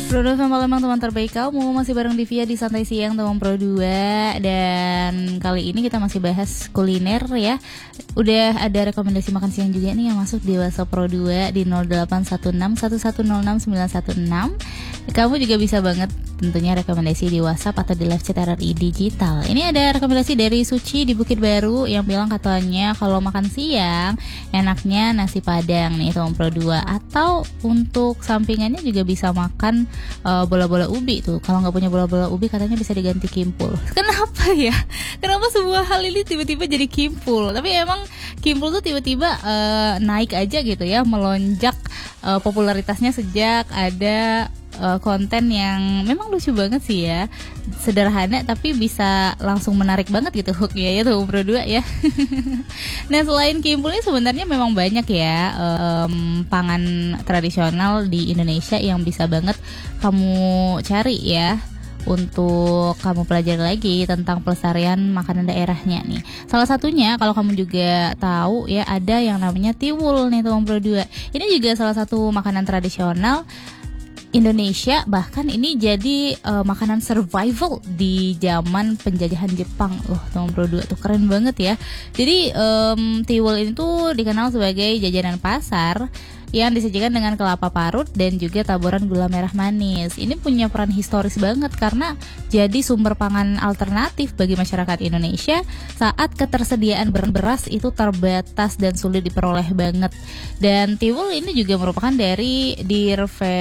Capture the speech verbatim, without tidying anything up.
Bruno sama Palembang, teman terbaik kamu. Masih bareng Divya di Santai Siang Teman Pro dua. Dan kali ini kita masih bahas kuliner ya. Udah ada rekomendasi makan siang juga nih yang masuk di WhatsApp Pro dua di nol delapan satu enam satu satu nol enam sembilan satu enam. Kamu juga bisa banget tentunya rekomendasi di WhatsApp atau di live chat R R I Digital. Ini ada rekomendasi dari Suci di Bukit Baru yang bilang katanya kalau makan siang enaknya nasi padang nih Teman Pro dua. Atau untuk sampingannya juga bisa makan uh, bola-bola ubi tuh. Kalau nggak punya bola-bola ubi katanya bisa diganti kimpul. Kenapa ya? Kenapa semua hal ini tiba-tiba jadi kimpul? Tapi emang kimpul tuh tiba-tiba uh, naik aja gitu ya, melonjak uh, popularitasnya sejak ada uh, konten yang memang lucu banget sih ya, sederhana tapi bisa langsung menarik banget gitu hooknya ya tuh Pro dua ya. Nah selain kimpul ini sebenarnya memang banyak ya um, pangan tradisional di Indonesia yang bisa banget kamu cari ya untuk kamu pelajari lagi tentang pelestarian makanan daerahnya nih. Salah satunya kalau kamu juga tahu ya ada yang namanya tiwul nih Teman Pro dua. Ini juga salah satu makanan tradisional Indonesia, bahkan ini jadi uh, makanan survival di zaman penjajahan Jepang. Loh, Teman Pro dua tuh keren banget ya. Jadi um, tiwul ini tuh dikenal sebagai jajanan pasar yang disajikan dengan kelapa parut dan juga taburan gula merah manis. Ini punya peran historis banget karena jadi sumber pangan alternatif bagi masyarakat Indonesia saat ketersediaan beras itu terbatas dan sulit diperoleh banget. Dan tiwul ini juga merupakan dari Dirve